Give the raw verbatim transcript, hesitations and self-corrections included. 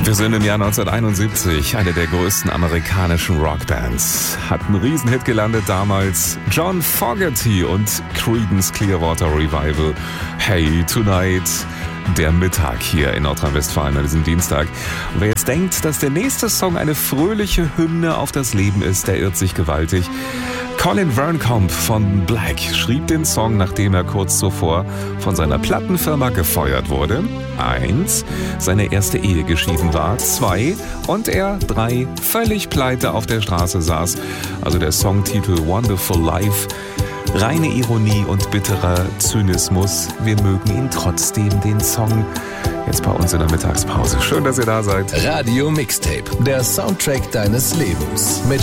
Wir sind im Jahr neunzehnhunderteinundsiebzig, eine der größten amerikanischen Rockbands. Hat einen Riesenhit gelandet damals. John Fogerty und Creedence Clearwater Revival. Hey Tonight. Der Mittag hier in Nordrhein-Westfalen an diesem Dienstag. Und wer jetzt denkt, dass der nächste Song eine fröhliche Hymne auf das Leben ist, der irrt sich gewaltig. Colin Verncamp von Black schrieb den Song, nachdem er kurz zuvor von seiner Plattenfirma gefeuert wurde. Eins, seine erste Ehe geschieden war. Zwei, und er, drei, völlig pleite auf der Straße saß. Also der Songtitel Wonderful Life. Reine Ironie und bitterer Zynismus. Wir mögen ihn trotzdem, den Song. Jetzt bei uns in der Mittagspause. Schön, dass ihr da seid. Radio Mixtape, der Soundtrack deines Lebens. Mit